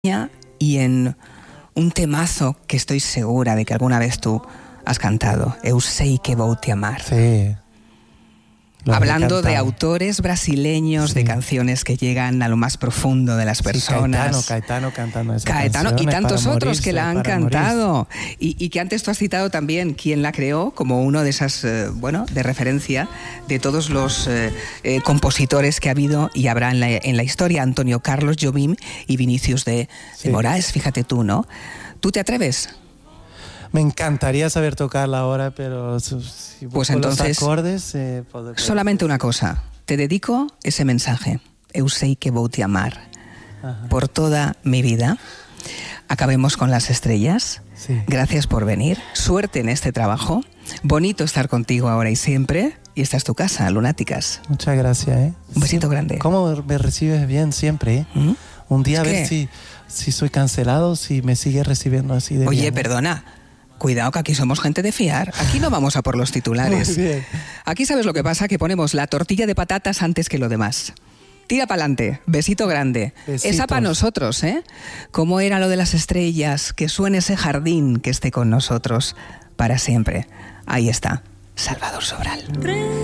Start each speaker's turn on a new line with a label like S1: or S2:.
S1: y en un temazo que estoy segura de que alguna vez tú has cantado, Eu sei que vou te amar.
S2: Sí.
S1: Hablando de autores brasileños, de canciones que llegan a lo más profundo de las personas.
S2: Caetano cantando esa
S1: Caetano y tantos otros que la han cantado.
S2: Morirse.
S1: Y que antes tú has citado también quién la creó como uno de esas, de referencia de todos los compositores que ha habido y habrá en la historia. Antonio Carlos Jobim y Vinicius de Moraes, fíjate tú, ¿no? ¿Tú te atreves?
S2: Me encantaría saber tocarla ahora, pero si
S1: pues entonces,
S2: los acordes...
S1: solamente una cosa, te dedico ese mensaje, Eu sei que vou te amar, por toda mi vida. Acabemos con las estrellas.
S2: Sí.
S1: Gracias por venir, suerte en este trabajo, bonito estar contigo ahora y siempre, y esta es tu casa, Lunáticas.
S2: Muchas gracias.
S1: Un besito grande.
S2: ¿Cómo me recibes bien siempre? Un día a ver si soy cancelado, si me sigues recibiendo así de
S1: Oye,
S2: bien.
S1: Perdona, cuidado que aquí somos gente de fiar. Aquí no vamos a por los titulares.
S2: Muy bien.
S1: Aquí sabes lo que pasa, que ponemos la tortilla de patatas antes que lo demás. Tira para adelante, besito grande.
S2: Besitos.
S1: Esa para nosotros, ¿eh? ¿Cómo era lo de las estrellas? Que suene ese jardín que esté con nosotros para siempre. Ahí está, Salvador Sobral.